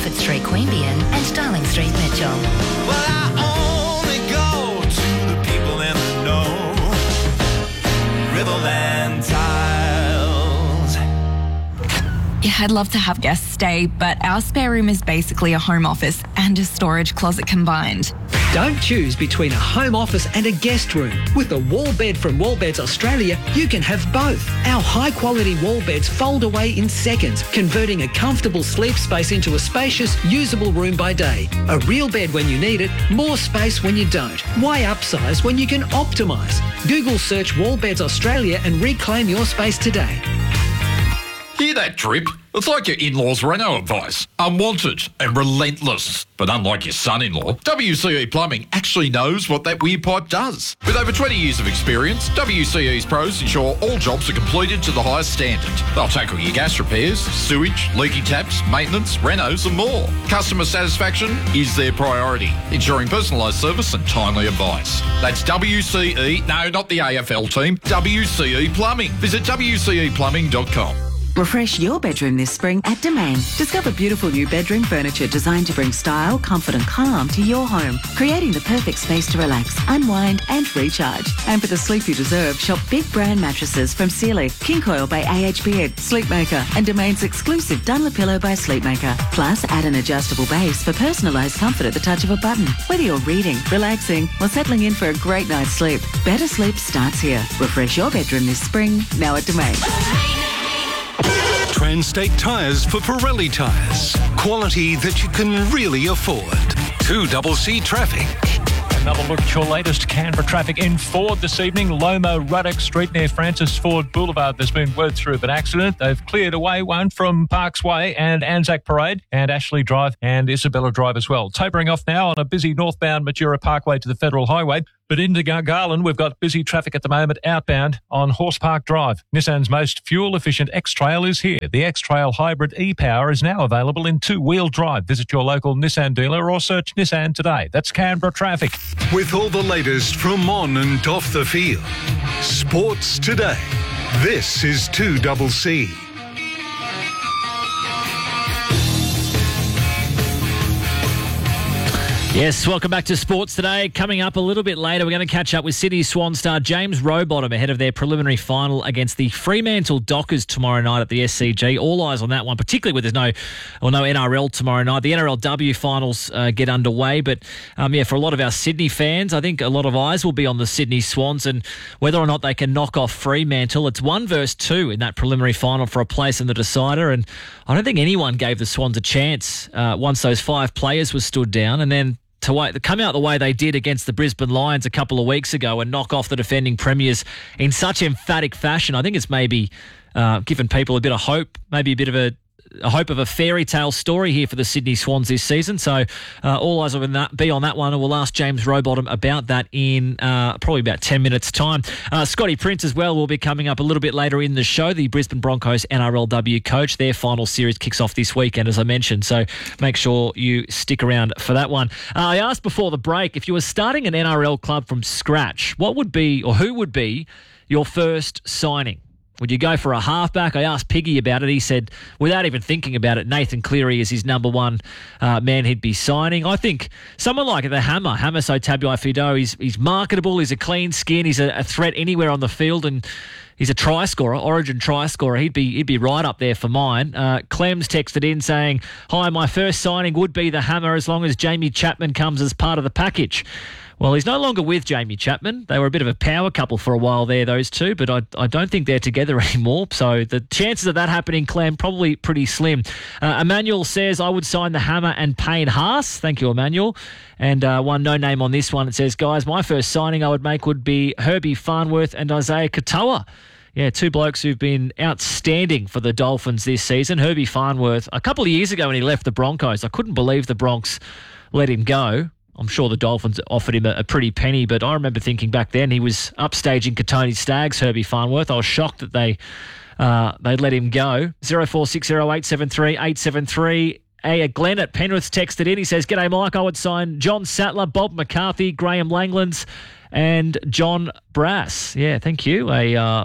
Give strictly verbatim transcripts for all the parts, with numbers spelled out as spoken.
Bedford Street, Queanbeyan and Darling Street, Mitchell. Well, I only go to the people in the know. Riverland Tiles. Yeah, I'd love to have guests stay, but our spare room is basically a home office and a storage closet combined. Don't choose between a home office and a guest room. With a wall bed from Wall Beds Australia, you can have both. Our high-quality wall beds fold away in seconds, converting a comfortable sleep space into a spacious, usable room by day. A real bed when you need it, more space when you don't. Why upsize when you can optimise? Google search Wall Beds Australia and reclaim your space today. Hear that drip? It's like your in-laws' reno advice. Unwanted and relentless. But unlike your son-in-law, W C E Plumbing actually knows what that weird pipe does. With over twenty years of experience, W C E's pros ensure all jobs are completed to the highest standard. They'll tackle your gas repairs, sewage, leaky taps, maintenance, renos and more. Customer satisfaction is their priority, ensuring personalised service and timely advice. That's W C E, no, not the A F L team, W C E Plumbing. Visit w c e plumbing dot com. Refresh your bedroom this spring at Domain. Discover beautiful new bedroom furniture designed to bring style, comfort and calm to your home, creating the perfect space to relax, unwind and recharge. And for the sleep you deserve, shop big brand mattresses from Sealy, King Coil by A H Beard, Sleepmaker and Domain's exclusive Dunlop by Sleepmaker. Plus, add an adjustable base for personalised comfort at the touch of a button. Whether you're reading, relaxing or settling in for a great night's sleep, better sleep starts here. Refresh your bedroom this spring, now at Domain. Transtate Tyres for Pirelli tyres. Quality that you can really afford. two C C traffic. Another look at your latest Canberra traffic in Ford this evening. Lomo Ruddock Street near Francis Ford Boulevard. There's been word through of an accident. They've cleared away one from Parks Way and Anzac Parade and Ashley Drive and Isabella Drive as well. Tapering off now on a busy northbound Majura Parkway to the Federal Highway. But into Garland, we've got busy traffic at the moment outbound on Horse Park Drive. Nissan's most fuel-efficient X-Trail is here. The X-Trail Hybrid e-Power is now available in two-wheel drive. Visit your local Nissan dealer or search Nissan today. That's Canberra traffic. With all the latest from on and off the field. Sports today. This is two C C. Yes, welcome back to Sports Today. Coming up a little bit later, we're going to catch up with Sydney Swan star James Rowbottom ahead of their preliminary final against the Fremantle Dockers tomorrow night at the S C G. All eyes on that one, particularly with there's no or no N R L tomorrow night. The N R L W finals uh, get underway, but um, yeah, for a lot of our Sydney fans, I think a lot of eyes will be on the Sydney Swans and whether or not they can knock off Fremantle. It's one versus two in that preliminary final for a place in the decider, and I don't think anyone gave the Swans a chance uh, once those five players were stood down, and then to wait, come out the way they did against the Brisbane Lions a couple of weeks ago and knock off the defending premiers in such emphatic fashion. I think it's maybe uh, given people a bit of hope, maybe a bit of a, a hope of a fairy tale story here for the Sydney Swans this season. So uh, all eyes will be on that one, and we'll ask James Rowbottom about that in uh, probably about ten minutes' time. Uh, Scotty Prince as well will be coming up a little bit later in the show, the Brisbane Broncos N R L W coach. Their final series kicks off this weekend, as I mentioned, so make sure you stick around for that one. Uh, I asked before the break, if you were starting an N R L club from scratch, what would be, or who would be, your first signing? Would you go for a halfback? I asked Piggy about it. He said, without even thinking about it, Nathan Cleary is his number one uh, man he'd be signing. I think someone like the Hammer, Hammer Sotabuai-Fidow, he's, he's marketable, he's a clean skin, he's a, a threat anywhere on the field, and he's a try scorer, Origin try scorer. He'd be he'd be right up there for mine. Uh, Clem's texted in saying, hi, my first signing would be the Hammer as long as Jamie Chapman comes as part of the package. Well, he's no longer with Jamie Chapman. They were a bit of a power couple for a while there, those two, but I, I don't think they're together anymore. So the chances of that happening, Clem, probably pretty slim. Uh, Emmanuel says, I would sign the Hammer and Payne Haas. Thank you, Emmanuel. And uh, one no name on this one. It says, guys, my first signing I would make would be Herbie Farnworth and Isaiah Katoa. Yeah, two blokes who've been outstanding for the Dolphins this season. Herbie Farnworth, a couple of years ago when he left the Broncos, I couldn't believe the Bronx let him go. I'm sure the Dolphins offered him a, a pretty penny, but I remember thinking back then he was upstaging Katoni Staggs, Herbie Farnworth. I was shocked that they uh, they let him go. zero four six zero eight seven three eight seven three. Hey, Glenn at Penrith's texted in. He says, G'day, Mike. I would sign John Sattler, Bob McCarthy, Graham Langlands, and John Brass. Yeah, thank you. A uh,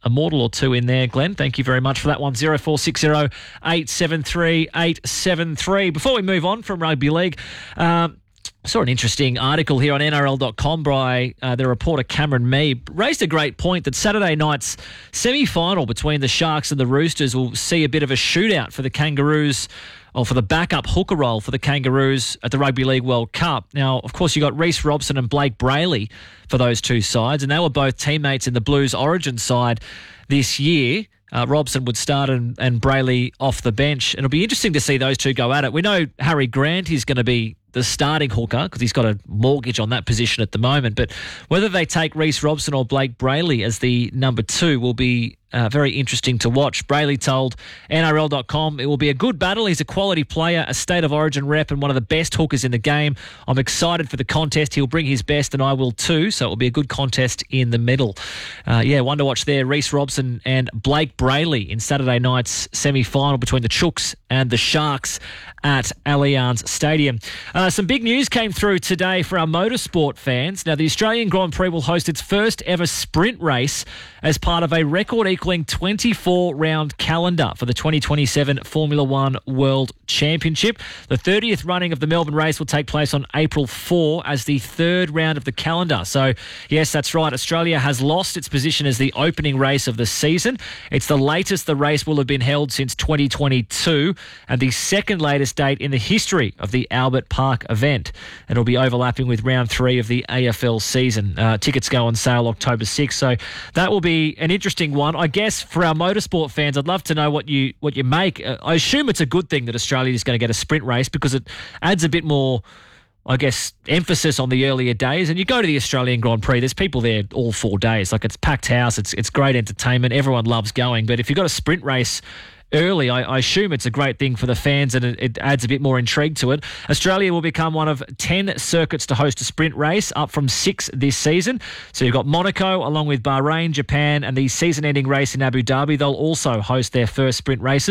a mortal or two in there, Glenn. Thank you very much for that one. zero four six zero eight seven three eight seven three. Before we move on from rugby league, um, I saw an interesting article here on N R L dot com by uh, the reporter Cameron Mee. Raised a great point that Saturday night's semi-final between the Sharks and the Roosters will see a bit of a shootout for the Kangaroos, or for the backup hooker role for the Kangaroos at the Rugby League World Cup. Now, of course, you got Reece Robson and Blake Brayley for those two sides, and they were both teammates in the Blues Origin side this year. Uh, Robson would start and, and Brayley off the bench. It'll be interesting to see those two go at it. We know Harry Grant is going to be the starting hooker because he's got a mortgage on that position at the moment. But whether they take Reece Robson or Blake Brayley as the number two will be uh, very interesting to watch. Brayley told N R L dot com, it will be a good battle. He's a quality player, a State of Origin rep, and one of the best hookers in the game. I'm excited for the contest. He'll bring his best, and I will too. So it will be a good contest in the middle. Uh, yeah, one to watch there. Reece Robson and Blake Brayley in Saturday night's semi-final between the Chooks and the Sharks at Allianz Stadium. Uh, some big news came through today for our motorsport fans. Now, the Australian Grand Prix will host its first ever sprint race as part of a record-equaling twenty-four round calendar for the twenty twenty-seven Formula One World Championship. The thirtieth running of the Melbourne race will take place on April fourth as the third round of the calendar. So, yes, that's right. Australia has lost its position as the opening race of the season. It's the latest the race will have been held since twenty twenty-two and the second latest date in the history of the Albert Park event. It'll be overlapping with round three of the A F L season. Uh, tickets go on sale October sixth, so that will be an interesting one. I guess for our motorsport fans, I'd love to know what you what you make. Uh, I assume it's a good thing that Australia is going to get a sprint race because it adds a bit more, I guess, emphasis on the earlier days. And you go to the Australian Grand Prix, there's people there all four days. Like, it's packed house, it's it's great entertainment, everyone loves going. But if you've got a sprint race early, I, I assume it's a great thing for the fans and it, it adds a bit more intrigue to it. Australia will become one of ten circuits to host a sprint race, up from six this season. So you've got Monaco, along with Bahrain, Japan, and the season-ending race in Abu Dhabi. They'll also host their first sprint races.